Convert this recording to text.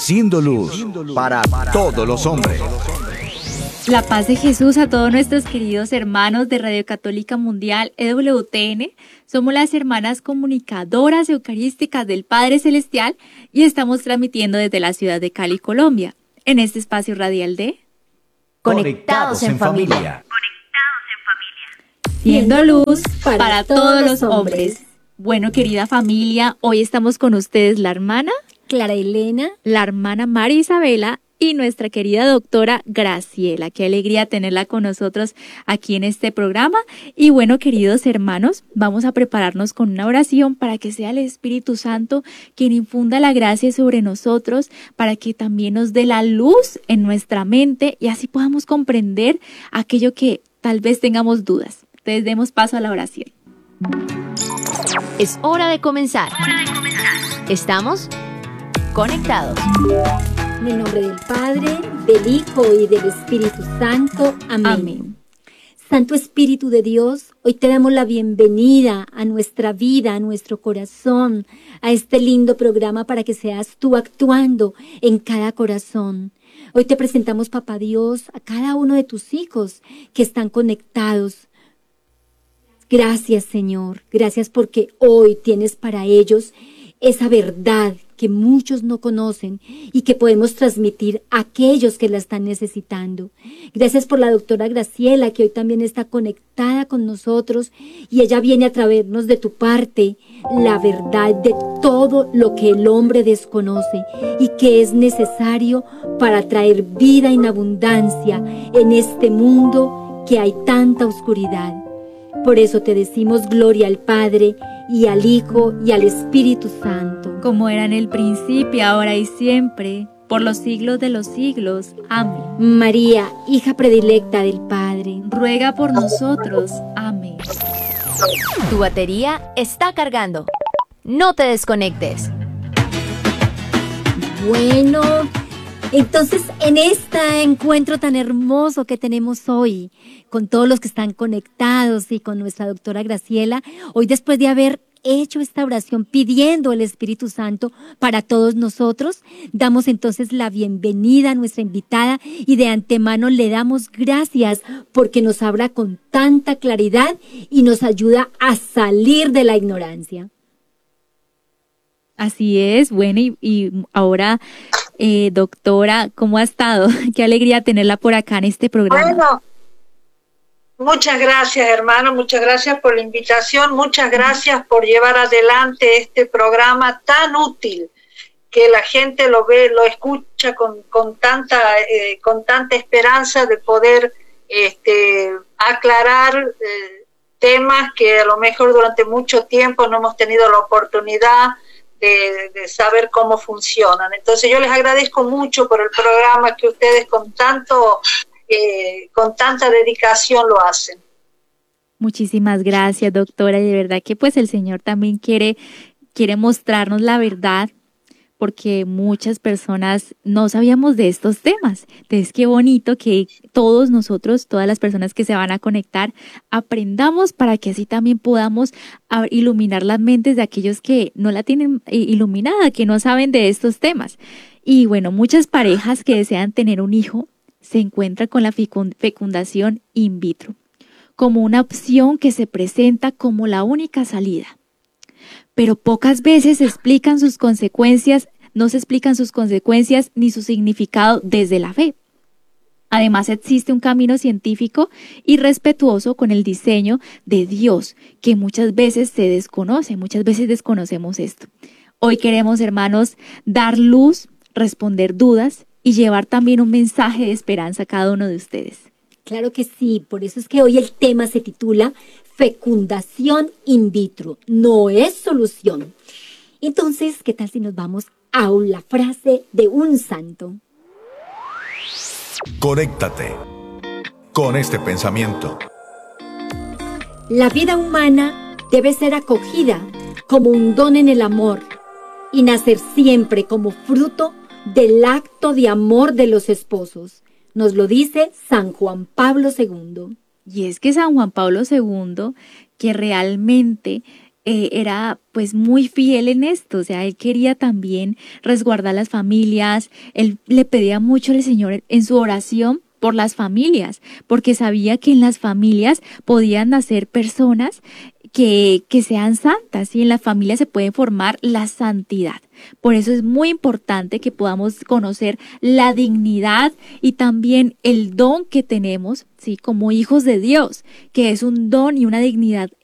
siendo luz para todos los hombres. La paz de Jesús a todos nuestros queridos hermanos de Radio Católica Mundial EWTN. Somos las hermanas comunicadoras eucarísticas del Padre Celestial y estamos transmitiendo desde la ciudad de Cali, Colombia, en este espacio radial de Conectados en familia. Siendo luz para todos los hombres. Bueno, querida familia, hoy estamos con ustedes la hermana Clara Elena, la hermana María Isabela y nuestra querida doctora Graciela. Qué alegría tenerla con nosotros aquí en este programa. Y bueno, queridos hermanos, vamos a prepararnos con una oración para que sea el Espíritu Santo quien infunda la gracia sobre nosotros, para que también nos dé la luz en nuestra mente y así podamos comprender aquello que tal vez tengamos dudas. Entonces demos paso a la oración. Es hora de comenzar. Estamos conectados. En el nombre del Padre, del Hijo y del Espíritu Santo. Amén. Amén. Santo Espíritu de Dios, hoy te damos la bienvenida a nuestra vida, a nuestro corazón, a este lindo programa para que seas tú actuando en cada corazón. Hoy te presentamos, Papá Dios, a cada uno de tus hijos que están conectados. Gracias, Señor. Gracias porque hoy tienes para ellos esa verdad que muchos no conocen y que podemos transmitir a aquellos que la están necesitando. Gracias por la doctora Graciela, que hoy también está conectada con nosotros y ella viene a traernos de tu parte la verdad de todo lo que el hombre desconoce y que es necesario para traer vida en abundancia en este mundo que hay tanta oscuridad. Por eso te decimos gloria al Padre, y al Hijo, y al Espíritu Santo. Como era en el principio, ahora y siempre, por los siglos de los siglos. Amén. María, hija predilecta del Padre, ruega por nosotros. Amén. Tu batería está cargando. No te desconectes. Bueno, entonces en este encuentro tan hermoso que tenemos hoy, con todos los que están conectados y con nuestra doctora Graciela, hoy después de haber hecho esta oración pidiendo el Espíritu Santo para todos nosotros, damos entonces la bienvenida a nuestra invitada y de antemano le damos gracias porque nos habla con tanta claridad y nos ayuda a salir de la ignorancia. Así es, bueno, y ahora, doctora, ¿cómo ha estado? Qué alegría tenerla por acá en este programa. Bueno, muchas gracias, hermano, muchas gracias por la invitación, muchas gracias por llevar adelante este programa tan útil, que la gente lo ve, lo escucha con tanta esperanza de poder aclarar temas que a lo mejor durante mucho tiempo no hemos tenido la oportunidad de saber cómo funcionan. Entonces yo les agradezco mucho por el programa que ustedes con tanta dedicación lo hacen. Muchísimas gracias, doctora, y de verdad que pues el Señor también quiere mostrarnos la verdad, porque muchas personas no sabíamos de estos temas. Entonces qué bonito que todos nosotros, todas las personas que se van a conectar, aprendamos para que así también podamos iluminar las mentes de aquellos que no la tienen iluminada, que no saben de estos temas. Y bueno, muchas parejas que desean tener un hijo se encuentran con la fecundación in vitro, como una opción que se presenta como la única salida. Pero pocas veces no se explican sus consecuencias ni su significado desde la fe. Además, existe un camino científico y respetuoso con el diseño de Dios, que muchas veces se desconoce, muchas veces desconocemos esto. Hoy queremos, hermanos, dar luz, responder dudas y llevar también un mensaje de esperanza a cada uno de ustedes. Claro que sí, por eso es que hoy el tema se titula Fecundación in vitro, no es solución. Entonces, ¿qué tal si nos vamos a la frase de un santo? Conéctate con este pensamiento. La vida humana debe ser acogida como un don en el amor y nacer siempre como fruto del acto de amor de los esposos. Nos lo dice San Juan Pablo II. Y es que San Juan Pablo II, que realmente era pues muy fiel en esto, o sea, él quería también resguardar las familias, él le pedía mucho al Señor en su oración por las familias, porque sabía que en las familias podían nacer personas que sean santas y en la familia se puede formar la santidad. Por eso es muy importante que podamos conocer la dignidad y también el don que tenemos, ¿sí? Como hijos de Dios, que es un don y una dignidad